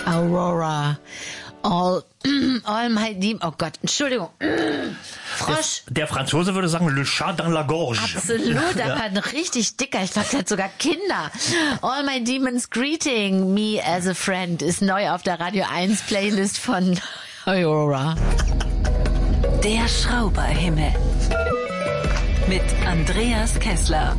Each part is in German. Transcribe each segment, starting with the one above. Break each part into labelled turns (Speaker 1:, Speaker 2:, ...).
Speaker 1: Aurora. All my deep. Oh Gott, Entschuldigung. Frosch.
Speaker 2: Der Franzose würde sagen, le chat dans la gorge.
Speaker 1: Absolut, aber ein richtig dicker. Ich glaube, der hat sogar Kinder. All my demons greeting me as a friend ist neu auf der Radio 1 Playlist von Aurora.
Speaker 3: Der Schrauberhimmel. Mit Andreas Kessler.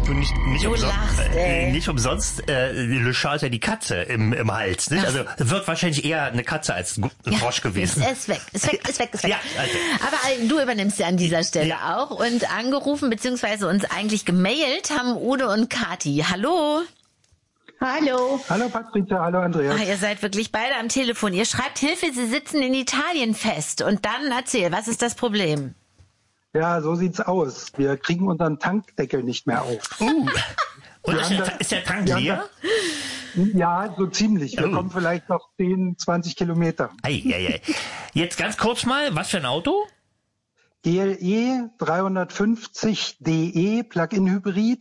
Speaker 2: Nicht umsonst, Le Chat ist ja die Katze im Hals, nicht? Also wird wahrscheinlich eher eine Katze als ein Frosch gewesen.
Speaker 1: Ist weg.
Speaker 2: Ja, also.
Speaker 1: Aber du übernimmst ja an dieser Stelle auch und angerufen beziehungsweise uns eigentlich gemailt haben Udo und Kathi. Hallo.
Speaker 4: Hallo.
Speaker 5: Hallo Patricia, hallo Andreas.
Speaker 1: Ihr seid wirklich beide am Telefon. Ihr schreibt Hilfe, Sie sitzen in Italien fest. Und dann erzähl, was ist das Problem?
Speaker 5: Ja, so sieht's aus. Wir kriegen unseren Tankdeckel nicht mehr auf.
Speaker 2: Und ist der Tank leer?
Speaker 5: Ja, so ziemlich. Wir kommen vielleicht noch 10, 20 Kilometer.
Speaker 2: Jetzt ganz kurz mal, was für ein Auto?
Speaker 5: GLE 350 DE Plug-in-Hybrid,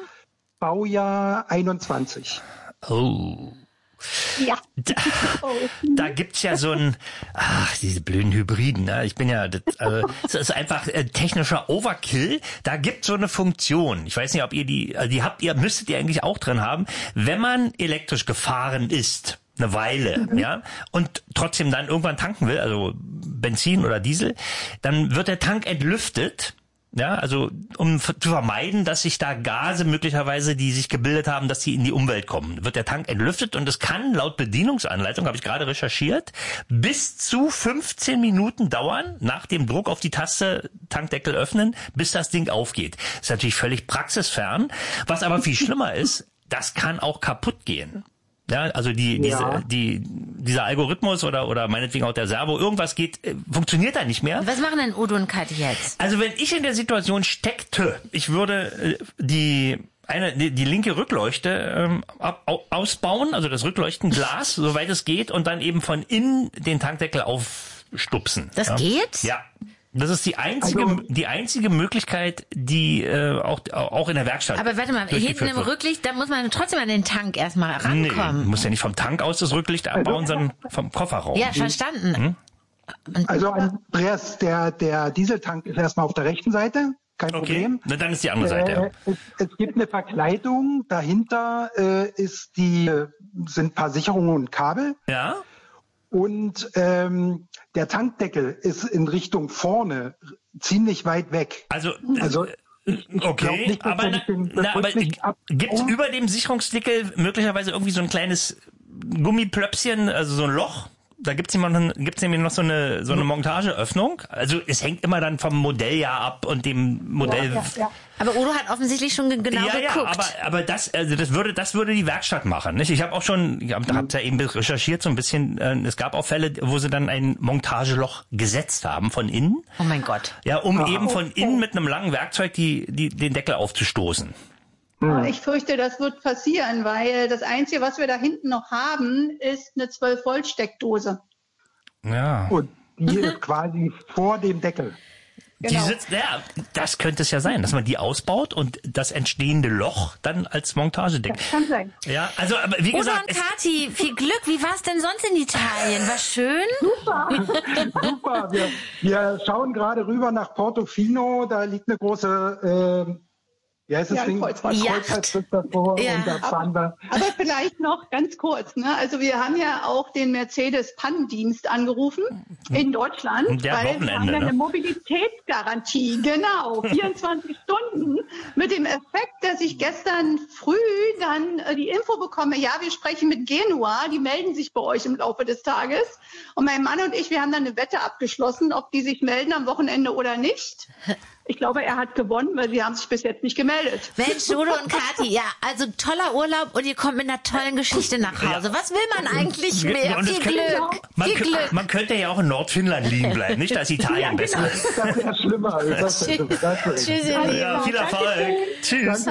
Speaker 5: Baujahr 21.
Speaker 2: Oh.
Speaker 4: Ja.
Speaker 2: Da gibt's ja so diese blöden Hybriden, ne? Ich bin ja, das ist einfach technischer Overkill. Da gibt's so eine Funktion. Ich weiß nicht, ob ihr die müsstet ihr eigentlich auch drin haben. Wenn man elektrisch gefahren ist, eine Weile, ja, und trotzdem dann irgendwann tanken will, also Benzin oder Diesel, dann wird der Tank entlüftet. Ja, also um zu vermeiden, dass sich da Gase möglicherweise, die sich gebildet haben, dass die in die Umwelt kommen, wird der Tank entlüftet und es kann laut Bedienungsanleitung, habe ich gerade recherchiert, bis zu 15 Minuten dauern nach dem Druck auf die Taste Tankdeckel öffnen, bis das Ding aufgeht. Das ist natürlich völlig praxisfern. Was aber viel schlimmer ist, das kann auch kaputt gehen. Ja, also dieser Algorithmus oder meinetwegen auch der Servo, irgendwas funktioniert da nicht mehr.
Speaker 1: Was machen denn Udo und Kathi jetzt?
Speaker 2: Also wenn ich in der Situation steckte, ich würde die linke Rückleuchte ausbauen, also das Rückleuchtenglas, soweit es geht, und dann eben von innen den Tankdeckel aufstupsen.
Speaker 1: Das geht?
Speaker 2: Ja. Das ist die einzige Möglichkeit, die auch in der Werkstatt.
Speaker 1: Aber warte mal, hinten im Rücklicht, da muss man trotzdem an den Tank erstmal rankommen.
Speaker 2: Nee, man muss ja nicht vom Tank aus das Rücklicht abbauen, sondern vom Kofferraum.
Speaker 1: Ja, verstanden.
Speaker 5: Also Andreas, der Dieseltank ist erstmal auf der rechten Seite, kein Problem.
Speaker 2: Na, dann ist die andere Seite.
Speaker 5: Es gibt eine Verkleidung, dahinter sind ein paar Sicherungen und Kabel.
Speaker 2: Ja.
Speaker 5: Und der Tankdeckel ist in Richtung vorne ziemlich weit weg.
Speaker 2: Also
Speaker 5: okay,
Speaker 2: nicht, aber gibt's über dem Sicherungsdeckel möglicherweise irgendwie so ein kleines Gummiplöpschen, also so ein Loch? Da gibt's nämlich noch so eine Montageöffnung. Also es hängt immer dann vom Modelljahr ab und dem Modell.
Speaker 4: Ja.
Speaker 1: Aber Udo hat offensichtlich schon genau geguckt.
Speaker 2: Aber das würde die Werkstatt machen, nicht? Ich habe ja eben recherchiert so ein bisschen. Es gab auch Fälle, wo sie dann ein Montageloch gesetzt haben von innen.
Speaker 1: Oh mein Gott.
Speaker 2: Ja, um eben von innen mit einem langen Werkzeug den Deckel aufzustoßen.
Speaker 4: Ich fürchte, das wird passieren, weil das Einzige, was wir da hinten noch haben, ist eine 12-Volt-Steckdose.
Speaker 2: Ja.
Speaker 5: Und die ist quasi vor dem Deckel.
Speaker 4: Genau.
Speaker 2: Das könnte es ja sein, dass man die ausbaut und das entstehende Loch dann als Montagedeckel.
Speaker 4: Das kann sein.
Speaker 2: Ja, also aber wie gesagt,
Speaker 1: Udo und Kathi, viel Glück. Wie war es denn sonst in Italien? War schön?
Speaker 5: Super. Wir schauen gerade rüber nach Portofino. Da liegt eine große
Speaker 4: Kreuzfahrt
Speaker 5: davor, und da fahren wir.
Speaker 4: Aber vielleicht noch ganz kurz, ne? Also wir haben ja auch den Mercedes-Pannendienst angerufen in Deutschland, weil wir haben ja eine Mobilitätsgarantie, genau, 24 Stunden, mit dem Effekt, dass ich gestern früh dann die Info bekomme, ja, wir sprechen mit Genua, die melden sich bei euch im Laufe des Tages. Und mein Mann und ich, wir haben dann eine Wette abgeschlossen, ob die sich melden am Wochenende oder nicht. Ich glaube, er hat gewonnen, weil sie haben sich bis jetzt nicht gemeldet.
Speaker 1: Mensch, Udo und Kathi, ja, also toller Urlaub und ihr kommt mit einer tollen Geschichte nach Hause. Was will man eigentlich mehr? Viel Glück.
Speaker 2: Man könnte ja auch in Nordfinnland liegen bleiben, nicht? Da ist Italien besser.
Speaker 5: Das wäre schlimmer.
Speaker 1: Tschüss, ihr Lieben.
Speaker 2: Ja, viel Erfolg. Tschüss.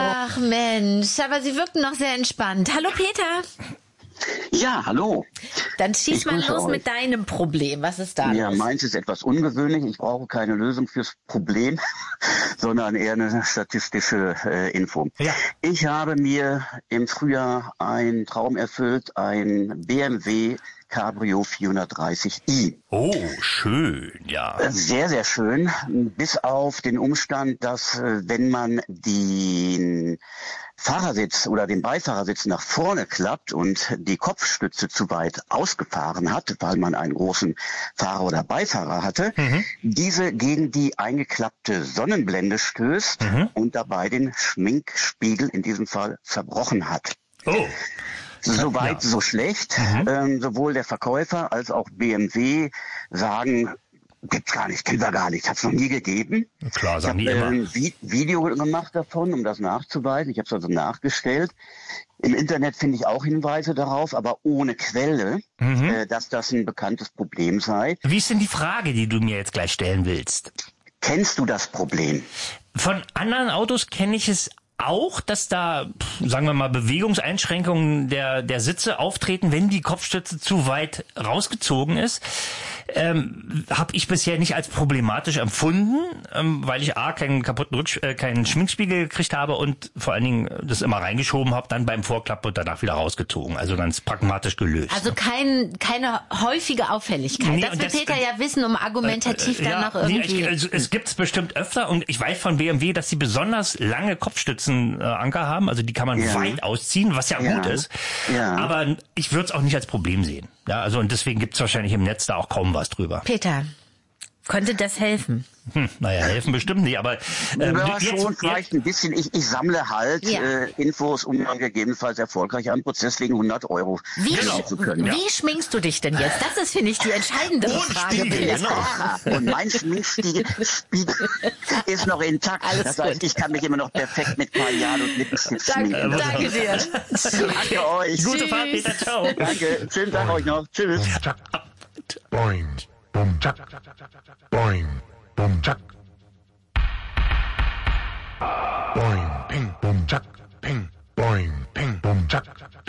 Speaker 1: Ach Mensch, aber Sie wirkten noch sehr entspannt. Hallo Peter.
Speaker 6: Ja, hallo.
Speaker 1: Dann schieß mal los mit deinem Problem. Was ist da los?
Speaker 6: Ja, meins ist etwas ungewöhnlich. Ich brauche keine Lösung fürs Problem, sondern eher eine statistische Info. Ja. Ich habe mir im Frühjahr einen Traum erfüllt, ein BMW Cabrio 430i.
Speaker 2: Oh, schön, ja.
Speaker 6: Sehr, sehr schön. Bis auf den Umstand, dass wenn man den Fahrersitz oder den Beifahrersitz nach vorne klappt und die Kopfstütze zu weit ausgefahren hat, weil man einen großen Fahrer oder Beifahrer hatte, diese gegen die eingeklappte Sonnenblende stößt und dabei den Schminkspiegel in diesem Fall zerbrochen hat.
Speaker 2: Oh.
Speaker 6: Soweit, so schlecht. Sowohl der Verkäufer als auch BMW sagen, gibt's gar nicht, kennen wir gar nicht, hat's noch nie gegeben.
Speaker 2: Klar, sagen die immer.
Speaker 6: Ich habe ein Video gemacht davon, um das nachzuweisen. Ich habe es also nachgestellt. Im Internet finde ich auch Hinweise darauf, aber ohne Quelle, dass das ein bekanntes Problem sei.
Speaker 2: Wie ist denn die Frage, die du mir jetzt gleich stellen willst?
Speaker 6: Kennst du das Problem?
Speaker 2: Von anderen Autos kenne ich es auch, dass da, sagen wir mal, Bewegungseinschränkungen der Sitze auftreten, wenn die Kopfstütze zu weit rausgezogen ist. Habe ich bisher nicht als problematisch empfunden, weil ich keinen kaputten keinen Schminkspiegel gekriegt habe und vor allen Dingen das immer reingeschoben habe, dann beim Vorklappen und danach wieder rausgezogen. Also ganz pragmatisch gelöst.
Speaker 1: Also keine häufige Auffälligkeit. Nee, das will Peter ja wissen, um argumentativ dann noch irgendwie...
Speaker 2: Nee, es gibt's bestimmt öfter und ich weiß von BMW, dass sie besonders lange Kopfstützenanker haben. Also die kann man weit ausziehen, was ja gut ist. Ja. Aber ich würde es auch nicht als Problem sehen. Ja, also und deswegen gibt's wahrscheinlich im Netz da auch kaum was drüber.
Speaker 1: Peter, konnte das helfen?
Speaker 2: Naja, helfen bestimmt nicht, aber
Speaker 6: schon vielleicht ein bisschen. Ich sammle halt Infos, um dann gegebenenfalls erfolgreich einen Prozess wegen 100 € gewinnen zu können.
Speaker 1: Wie schminkst du dich denn jetzt? Das ist, finde ich, die entscheidende Frage.
Speaker 6: Genau. Und mein Schminkspiegel ist noch intakt. Das heißt, ich kann mich immer noch perfekt mit Kajal und Lippenstift schminken.
Speaker 1: Danke dir.
Speaker 6: Danke euch.
Speaker 2: Gute Fahrt, Peter. Ciao.
Speaker 6: Danke. Schönen Tag euch noch. Tschüss.
Speaker 7: Boing, boom, chuck, boing, boom, chuck. Boing, ping, boom, chuck, ping, boing, ping, boom, chuck.